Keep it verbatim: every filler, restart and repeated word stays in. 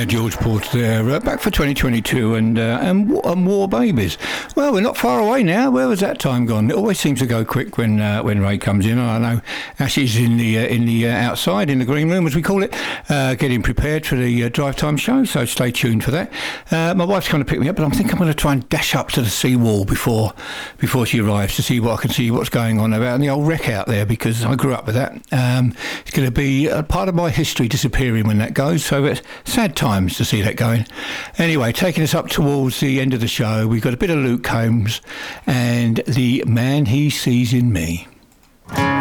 Yeah, George Porter there, uh, back for twenty twenty-two, and uh, and, and War Babies. Well, we're not far away now. Where was that time gone? It always seems to go quick when uh, when Ray comes in. I know Ashley's in the uh, in the uh, outside in the green room, as we call it, uh, getting prepared for the uh, drive time show. So stay tuned for that. Uh, my wife's going to pick me up, but I think I'm going to try and dash up to the seawall before before she arrives to see what I can see what's going on about the old wreck out there, because I grew up with that. Um, it's going to be a part of my history disappearing when that goes. So it's sad times to see that going. Anyway, taking us up towards the end of the show, we've got a bit of Luke Combs and The Man He Sees in Me.